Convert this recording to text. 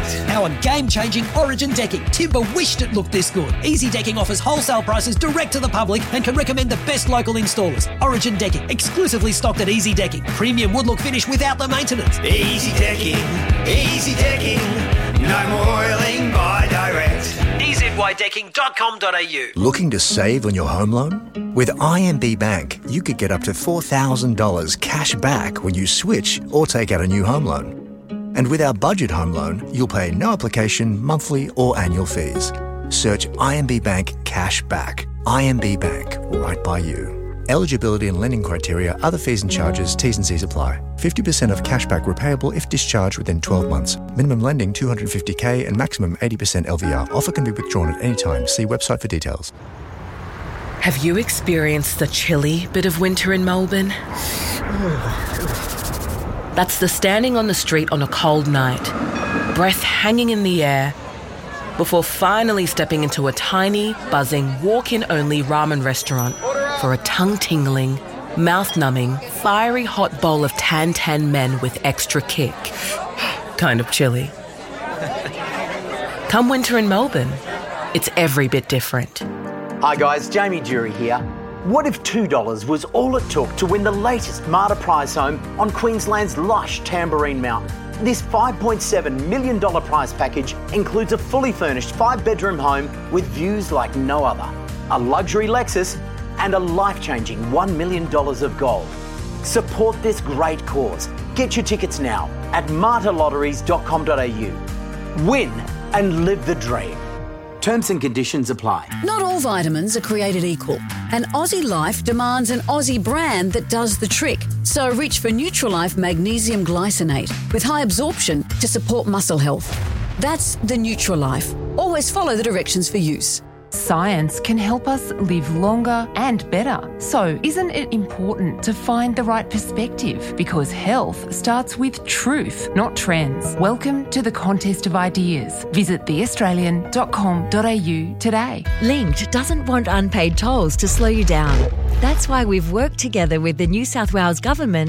Direct. Our game-changing Origin decking. Timber wished it looked this good. Easy Decking offers wholesale prices direct to the public and can recommend the best local installers. Origin Decking, exclusively stocked at Easy Decking. Premium wood look finish without the maintenance. Easy Decking. Easy Decking. No more oiling by Direct. EZYDecking.com.au. Looking to save on your home loan? With IMB Bank, you could get up to $4,000 cash back when you switch or take out a new home loan. And with our budget home loan, you'll pay no application, monthly or annual fees. Search IMB Bank Cash Back. IMB Bank, right by you. Eligibility and lending criteria, other fees and charges, T's and C's apply. 50% of cashback repayable if discharged within 12 months. Minimum lending $250K and maximum 80% LVR. Offer can be withdrawn at any time. See website for details. Have you experienced the chilly bit of winter in Melbourne? That's the standing on the street on a cold night, breath hanging in the air, before finally stepping into a tiny, buzzing, walk-in-only ramen restaurant for a tongue-tingling, mouth-numbing, fiery hot bowl of tan men with extra kick. Kind of chilly. Come winter in Melbourne, it's every bit different. Hi guys, Jamie Jury here. What if $2 was all it took to win the latest Marta prize home on Queensland's lush Tamborine Mountain? This $5.7 million prize package includes a fully furnished 5-bedroom home with views like no other, a luxury Lexus and a life-changing $1 million of gold. Support this great cause. Get your tickets now at martalotteries.com.au. Win and live the dream. Terms and conditions apply. Not all vitamins are created equal, and Aussie Life demands an Aussie brand that does the trick. So reach for Nutrilife Magnesium Glycinate with high absorption to support muscle health. That's the Nutrilife. Always follow the directions for use. Science can help us live longer and better. So isn't it important to find the right perspective? Because health starts with truth, not trends. Welcome to the Contest of Ideas. Visit theaustralian.com.au today. Linked doesn't want unpaid tolls to slow you down. That's why we've worked together with the New South Wales Government